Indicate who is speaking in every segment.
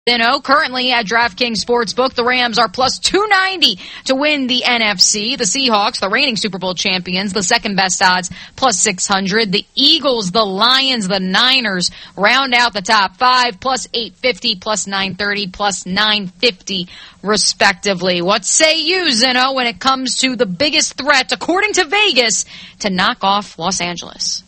Speaker 1: Currently at DraftKings Sportsbook, the Rams are plus 290 to win the NFC. The Seahawks, the reigning Super Bowl champions, the second best odds, plus 600. The Eagles, the Lions, the Niners round out the top five, plus 850, plus 930, plus 950, respectively. What say you, Zinno, when it comes to the biggest threat, according to Vegas, to knock off Los Angeles?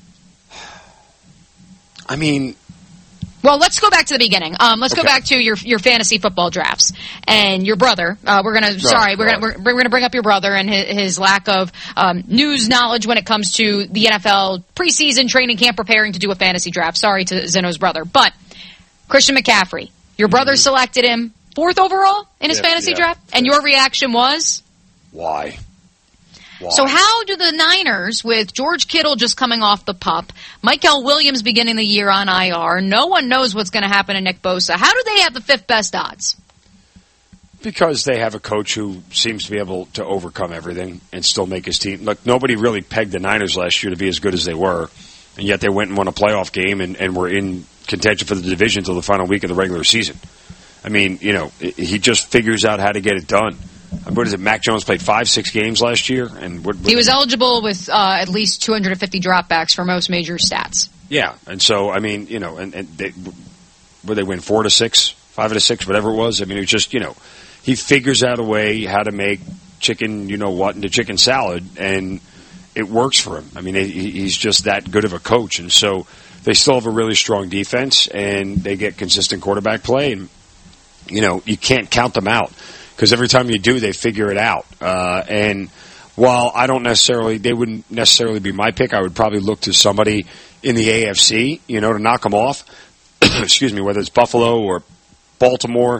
Speaker 2: I mean...
Speaker 1: Well, let's go back to the beginning. Let's go back to your fantasy football drafts and your brother. We're gonna bring up your brother and his lack of news knowledge when it comes to the NFL preseason training camp preparing to do a fantasy draft. Sorry to Zeno's brother, but Christian McCaffrey, your brother selected him 4th overall in his fantasy draft, and your reaction was
Speaker 2: why?
Speaker 1: So how do the Niners, with George Kittle just coming off the PUP, Michael Williams beginning the year on IR, no one knows what's going to happen to Nick Bosa, how do they have the 5th best odds?
Speaker 2: Because they have a coach who seems to be able to overcome everything and still make his team. Look, nobody really pegged the Niners last year to be as good as they were, and yet they went and won a playoff game and were in contention for the division until the final week of the regular season. I mean, he just figures out how to get it done. What is it? Mac Jones played 5-6 games last year, and
Speaker 1: he was eligible with at least 250 dropbacks for most major stats.
Speaker 2: Yeah, and so I mean, and they win 4-6, 5-6, whatever it was. I mean, it was just he figures out a way how to make chicken, into chicken salad, and it works for him. I mean, he's just that good of a coach, and so they still have a really strong defense, and they get consistent quarterback play, and you can't count them out. Because every time you do, they figure it out. And while they wouldn't necessarily be my pick, I would probably look to somebody in the AFC, to knock them off. Excuse me, whether it's Buffalo or Baltimore.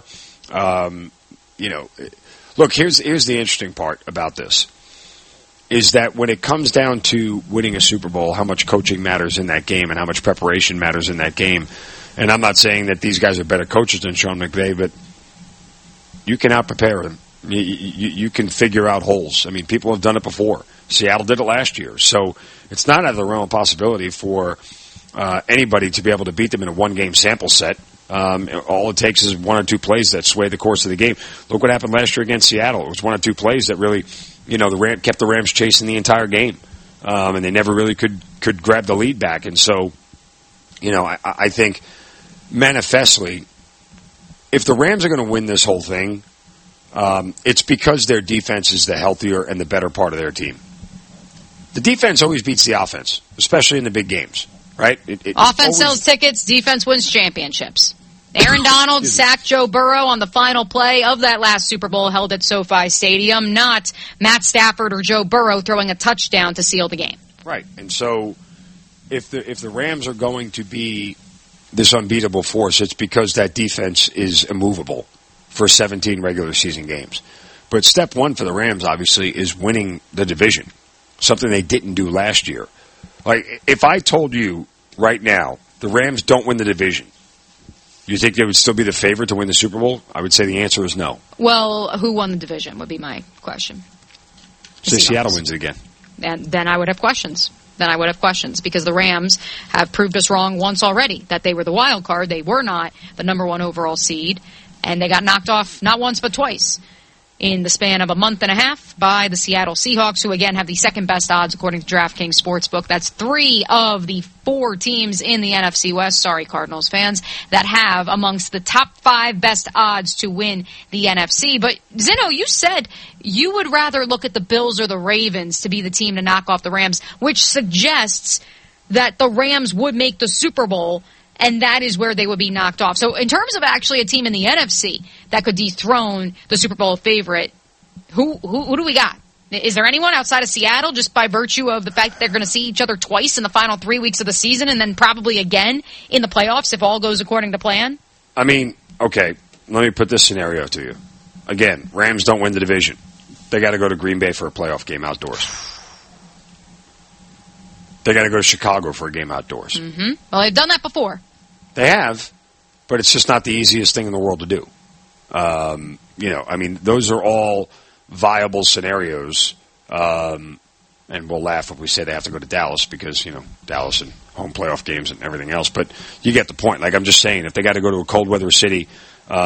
Speaker 2: Look, here's the interesting part about this, is that when it comes down to winning a Super Bowl, how much coaching matters in that game and how much preparation matters in that game. And I'm not saying that these guys are better coaches than Sean McVay, but you can out-prepare them. You can figure out holes. I mean, people have done it before. Seattle did it last year. So it's not out of the realm of possibility for anybody to be able to beat them in a one-game sample set. All it takes is 1 or 2 plays that sway the course of the game. Look what happened last year against Seattle. It was 1 or 2 plays that really, kept the Rams chasing the entire game. And they never really could grab the lead back. And so, I think manifestly, if the Rams are going to win this whole thing, it's because their defense is the healthier and the better part of their team. The defense always beats the offense, especially in the big games, right?
Speaker 1: Offense sells tickets, defense wins championships. Aaron Donald sacked Joe Burrow on the final play of that last Super Bowl held at SoFi Stadium, not Matt Stafford or Joe Burrow throwing a touchdown to seal the game.
Speaker 2: Right, and so if the Rams are going to be this unbeatable force, it's because that defense is immovable for 17 regular season games. But step one for the Rams, obviously, is winning the division, something they didn't do last year. Like, if I told you right now the Rams don't win the division, you think they would still be the favorite to win the Super Bowl? I would say the answer is no.
Speaker 1: Well, who won the division would be my question.
Speaker 2: Say Seattle wins it again.
Speaker 1: And then I would have questions. Because the Rams have proved us wrong once already, that they were the wild card. They were not the number 1 overall seed, and they got knocked off not once but twice in the span of a month and a half by the Seattle Seahawks, who again have the second best odds according to DraftKings Sportsbook. That's 3 of the 4 teams in the NFC West, sorry Cardinals fans, that have amongst the top 5 best odds to win the NFC. But Zeno, you said you would rather look at the Bills or the Ravens to be the team to knock off the Rams, which suggests that the Rams would make the Super Bowl, and that is where they would be knocked off. So in terms of actually a team in the NFC that could dethrone the Super Bowl favorite, who do we got? Is there anyone outside of Seattle, just by virtue of the fact that they're going to see each other twice in the final 3 weeks of the season and then probably again in the playoffs if all goes according to plan?
Speaker 2: I mean, okay, let me put this scenario to you. Again, Rams don't win the division. They got to go to Green Bay for a playoff game outdoors. They got to go to Chicago for a game outdoors.
Speaker 1: Mm-hmm. Well, they've done that before.
Speaker 2: They have, but it's just not the easiest thing in the world to do. I mean, those are all viable scenarios. And we'll laugh if we say they have to go to Dallas because, Dallas and home playoff games and everything else. But you get the point. Like, I'm just saying, if they got to go to a cold weather city